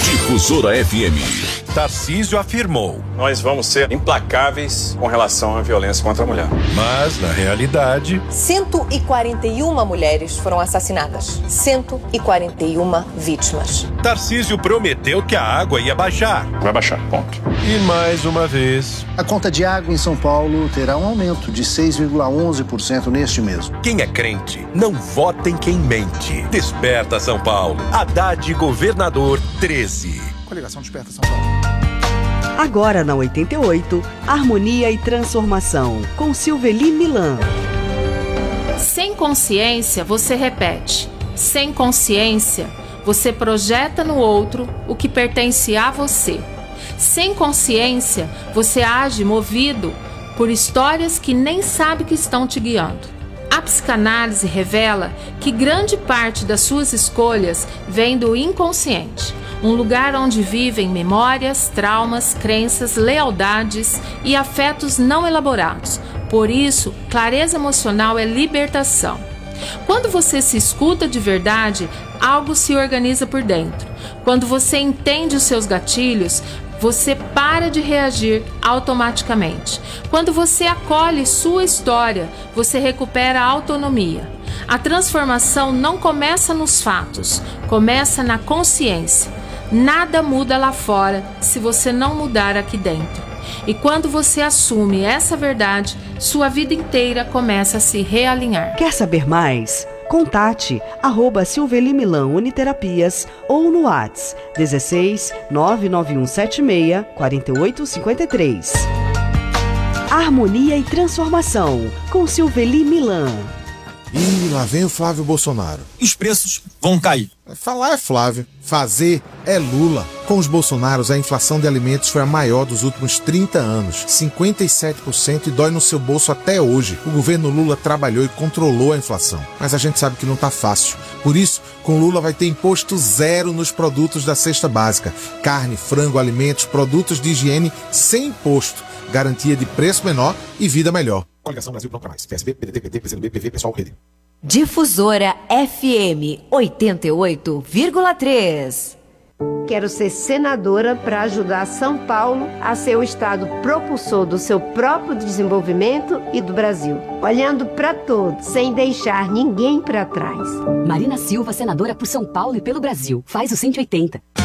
Difusora FM. Tarcísio afirmou: nós vamos ser implacáveis com relação à violência contra a mulher. Mas, na realidade, 141 mulheres foram assassinadas. 141 vítimas. Tarcísio prometeu que a água ia baixar. Vai baixar, ponto. E mais uma vez, a conta de água em São Paulo terá um aumento de 6,11% neste mês. Quem é crente, não vota em quem mente. Desperta São Paulo. Haddad, governador 13. Coligação Desperta São Paulo. Agora na 88, Harmonia e Transformação, com Silveli Milan. Sem consciência, você repete. Sem consciência, você projeta no outro o que pertence a você. Sem consciência, você age movido por histórias que nem sabe que estão te guiando. A psicanálise revela que grande parte das suas escolhas vem do inconsciente, um lugar onde vivem memórias, traumas, crenças, lealdades e afetos não elaborados. Por isso, clareza emocional é libertação. Quando você se escuta de verdade, algo se organiza por dentro. Quando você entende os seus gatilhos, você para de reagir automaticamente. Quando você acolhe sua história, você recupera a autonomia. A transformação não começa nos fatos, começa na consciência. Nada muda lá fora se você não mudar aqui dentro. E quando você assume essa verdade, sua vida inteira começa a se realinhar. Quer saber mais? Contate @Silveli Milan Uniterapias ou no WhatsApp 16 99176 4853. Harmonia e Transformação, com Silveli Milan. E lá vem o Flávio Bolsonaro. Os preços vão cair. Falar é Flávio, fazer é Lula. Com os Bolsonaros, a inflação de alimentos foi a maior dos últimos 30 anos, 57%, e dói no seu bolso até hoje. O governo Lula trabalhou e controlou a inflação, mas a gente sabe que não tá fácil. Por isso, com Lula vai ter imposto zero nos produtos da cesta básica. Carne, frango, alimentos, produtos de higiene sem imposto. Garantia de preço menor e vida melhor. Coligação Brasil Pronto Pra Mais. PSB, PDT, PT, PCdoB, PV, Pessoal, Rede. Difusora FM 88,3. Quero ser senadora para ajudar São Paulo a ser o estado propulsor do seu próprio desenvolvimento e do Brasil. Olhando para todos, sem deixar ninguém para trás. Marina Silva, senadora por São Paulo e pelo Brasil. Faz o 180.